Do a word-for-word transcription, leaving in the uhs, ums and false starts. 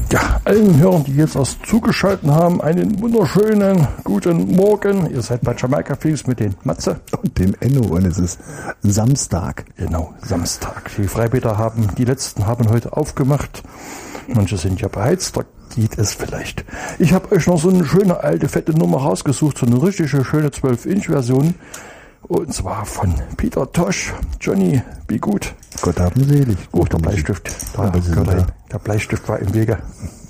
Ja, allen Hörern, die jetzt erst zugeschaltet haben, einen wunderschönen guten Morgen. Ihr seid bei Jamaika Phoenix mit den Matze und dem Enno und es ist Samstag. Genau, Samstag. Die Freibäder haben, die letzten haben heute aufgemacht. Manche sind ja beheizt, da geht es vielleicht. Ich habe euch noch so eine schöne alte, fette Nummer rausgesucht, so eine richtige schöne zwölf Inch Version. Und zwar von Peter Tosh, Johnny, be gut. Gott haben selig. Oh, der Bleistift. Da, Aber Sie sind der, da. der Bleistift war im Wege.